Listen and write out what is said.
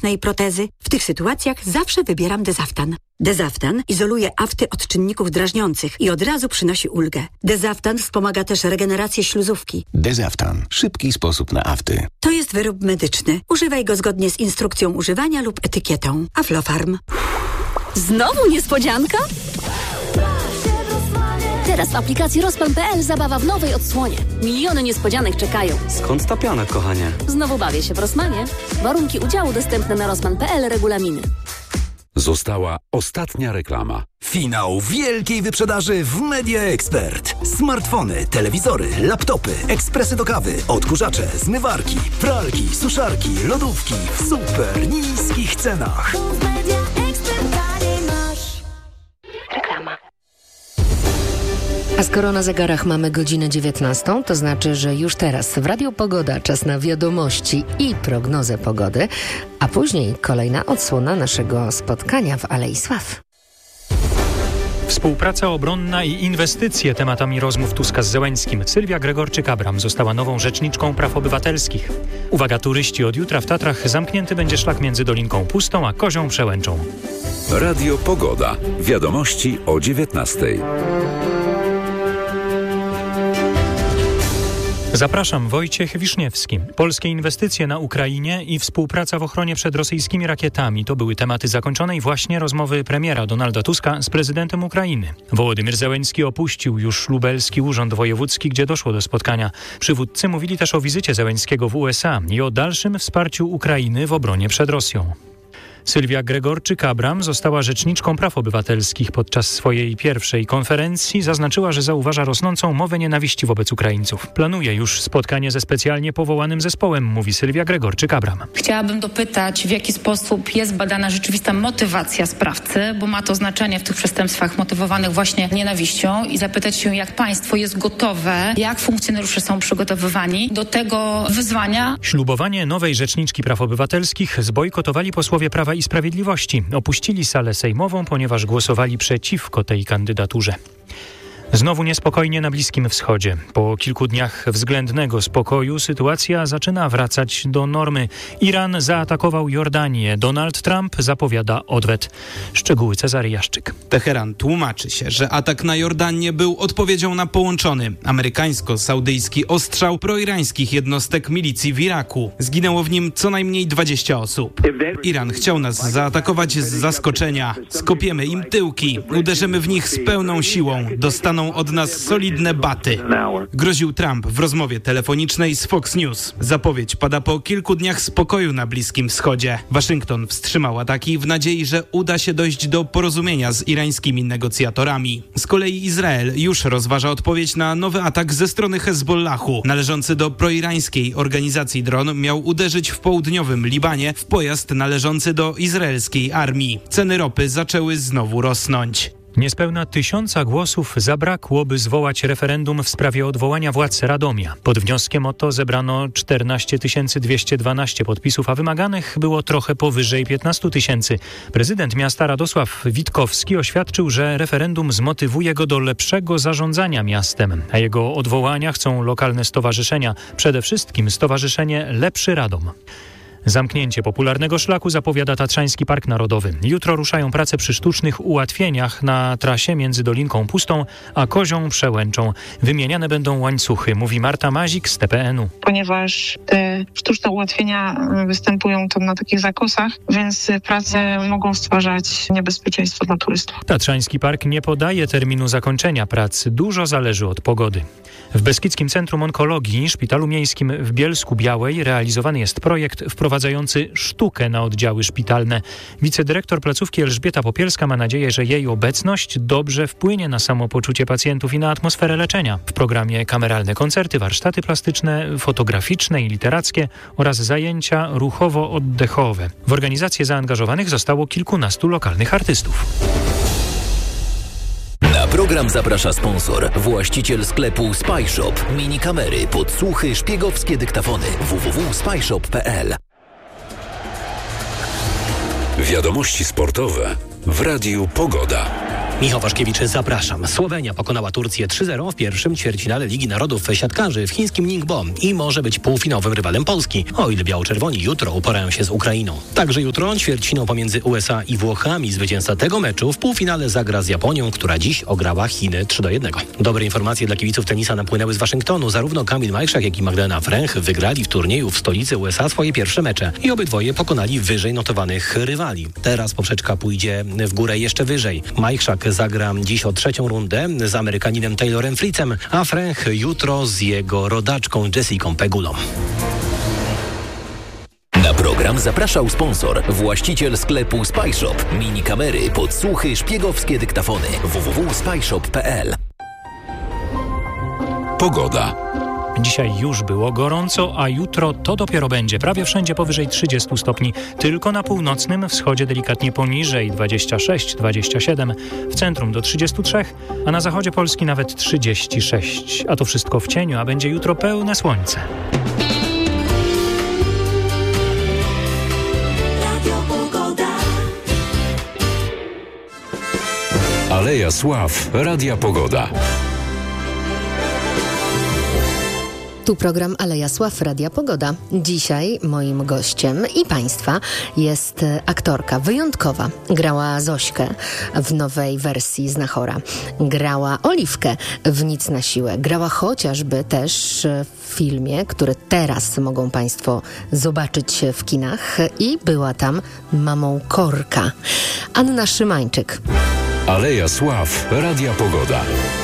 ortopedyczne i protezy. W tych sytuacjach zawsze wybieram Dezaftan. Dezaftan izoluje afty od czynników drażniących i od razu przynosi ulgę. Dezaftan wspomaga też regenerację śluzówki. Dezaftan. Szybki sposób na afty. To jest wyrób medyczny. Używaj go zgodnie z instrukcją używania lub etykietą. Aflofarm. Znowu niespodzianka? Teraz w aplikacji Rosman.pl zabawa w nowej odsłonie. Miliony niespodzianek czekają. Skąd ta piana, kochanie? Znowu bawię się w Rosmanie. Warunki udziału dostępne na Rosman.pl, regulaminy. Została ostatnia reklama. Finał wielkiej wyprzedaży w Media Expert. Smartfony, telewizory, laptopy, ekspresy do kawy, odkurzacze, zmywarki, pralki, suszarki, lodówki w super niskich cenach. Reklama. A skoro na zegarach mamy godzinę 19, to znaczy, że już teraz w Radiu Pogoda czas na wiadomości i prognozę pogody, a później kolejna odsłona naszego spotkania w Alei Sław. Współpraca obronna i inwestycje tematami rozmów Tuska z Zełenskim. Sylwia Gregorczyk-Abram została nową rzeczniczką praw obywatelskich. Uwaga, turyści, od jutra w Tatrach zamknięty będzie szlak między Dolinką Pustą a Kozią Przełęczą. Radio Pogoda. Wiadomości o 19:00. Zapraszam, Wojciech Wiszniewski. Polskie inwestycje na Ukrainie i współpraca w ochronie przed rosyjskimi rakietami to były tematy zakończonej właśnie rozmowy premiera Donalda Tuska z prezydentem Ukrainy. Wołodymyr Zełenski opuścił już lubelski urząd wojewódzki, gdzie doszło do spotkania. Przywódcy mówili też o wizycie Zełenskiego w USA i o dalszym wsparciu Ukrainy w obronie przed Rosją. Sylwia Gregorczyk-Abram została rzeczniczką praw obywatelskich. Podczas swojej pierwszej konferencji zaznaczyła, że zauważa rosnącą mowę nienawiści wobec Ukraińców. Planuje już spotkanie ze specjalnie powołanym zespołem, mówi Sylwia Gregorczyk-Abram. Chciałabym dopytać, w jaki sposób jest badana rzeczywista motywacja sprawcy, bo ma to znaczenie w tych przestępstwach motywowanych właśnie nienawiścią, i zapytać się, jak państwo jest gotowe, jak funkcjonariusze są przygotowywani do tego wyzwania. Ślubowanie nowej rzeczniczki praw obywatelskich zbojkotowali posłowie Prawa i Sprawiedliwości. Opuścili salę sejmową, ponieważ głosowali przeciwko tej kandydaturze. Znowu niespokojnie na Bliskim Wschodzie. Po kilku dniach względnego spokoju sytuacja zaczyna wracać do normy. Iran zaatakował Jordanię. Donald Trump zapowiada odwet. Szczegóły Cezary Jaszczyk. Teheran tłumaczy się, że atak na Jordanię był odpowiedzią na połączony amerykańsko-saudyjski ostrzał proirańskich jednostek milicji w Iraku. Zginęło w nim co najmniej 20 osób. Iran chciał nas zaatakować z zaskoczenia. Skopiemy im tyłki. Uderzymy w nich z pełną siłą. Dostaną od nas solidne baty. Groził Trump w rozmowie telefonicznej z Fox News. Zapowiedź pada po kilku dniach spokoju na Bliskim Wschodzie. Waszyngton wstrzymał ataki w nadziei, że uda się dojść do porozumienia z irańskimi negocjatorami. Z kolei Izrael już rozważa odpowiedź na nowy atak ze strony Hezbollahu. Należący do proirańskiej organizacji dron miał uderzyć w południowym Libanie w pojazd należący do izraelskiej armii. Ceny ropy zaczęły znowu rosnąć. Niespełna 1000 głosów zabrakło, by zwołać referendum w sprawie odwołania władz Radomia. Pod wnioskiem o to zebrano 14 212 podpisów, a wymaganych było trochę powyżej 15 000. Prezydent miasta Radosław Witkowski oświadczył, że referendum zmotywuje go do lepszego zarządzania miastem, a jego odwołania chcą lokalne stowarzyszenia, przede wszystkim Stowarzyszenie Lepszy Radom. Zamknięcie popularnego szlaku zapowiada Tatrzański Park Narodowy. Jutro ruszają prace przy sztucznych ułatwieniach na trasie między Dolinką Pustą a Kozią Przełęczą. Wymieniane będą łańcuchy, mówi Marta Mazik z TPN-u. Ponieważ te sztuczne ułatwienia występują tam na takich zakosach, więc prace mogą stwarzać niebezpieczeństwo dla turystów. Tatrzański Park nie podaje terminu zakończenia prac. Dużo zależy od pogody. W Beskidzkim Centrum Onkologii, Szpitalu Miejskim w Bielsku-Białej realizowany jest projekt wprowadzający sztukę na oddziały szpitalne. Wicedyrektor placówki Elżbieta Popielska ma nadzieję, że jej obecność dobrze wpłynie na samopoczucie pacjentów i na atmosferę leczenia. W programie kameralne koncerty, warsztaty plastyczne, fotograficzne i literackie oraz zajęcia ruchowo-oddechowe. W organizację zaangażowanych zostało kilkunastu lokalnych artystów. Na program zaprasza sponsor, właściciel sklepu Spyshop. Mini kamery, podsłuchy, szpiegowskie dyktafony. www.spyshop.pl. Wiadomości sportowe w Radiu Pogoda. Michał Waszkiewicz, zapraszam. Słowenia pokonała Turcję 3-0 w pierwszym ćwierćfinale Ligi Narodów siatkarzy w chińskim Ningbo i może być półfinałowym rywalem Polski, o ile biało-czerwoni jutro uporają się z Ukrainą. Także jutro ćwierćfinał pomiędzy USA i Włochami. Zwycięzca tego meczu w półfinale zagra z Japonią, która dziś ograła Chiny 3-1. Dobre informacje dla kibiców tenisa napłynęły z Waszyngtonu. Zarówno Kamil Majchrzak, jak i Magdalena Fręch wygrali w turnieju w stolicy USA swoje pierwsze mecze i obydwoje pokonali wyżej notowanych rywali. Teraz poprzeczka pójdzie w górę jeszcze wyżej. Majchrzak zagra dziś o trzecią rundę z Amerykaninem Taylorem Fritzem, a Fręch jutro z jego rodaczką Jessicą Pegulą. Na program zapraszał sponsor, właściciel sklepu SpyShop. Mini kamery, podsłuchy, szpiegowskie dyktafony. www.spyshop.pl. Pogoda. Dzisiaj już było gorąco, a jutro to dopiero będzie prawie wszędzie powyżej 30 stopni. Tylko na północnym wschodzie delikatnie poniżej 26-27, w centrum do 33, a na zachodzie Polski nawet 36. A to wszystko w cieniu, a będzie jutro pełne słońce. Aleja Sław, Radia Pogoda. Tu program Aleja Sław, Radia Pogoda. Dzisiaj moim gościem i Państwa jest aktorka wyjątkowa. Grała Zośkę w nowej wersji Znachora. Grała Oliwkę w Nic na siłę. Grała chociażby też w filmie, który teraz mogą Państwo zobaczyć w kinach i była tam mamą Korka. Anna Szymańczyk. Aleja Sław, Radia Pogoda.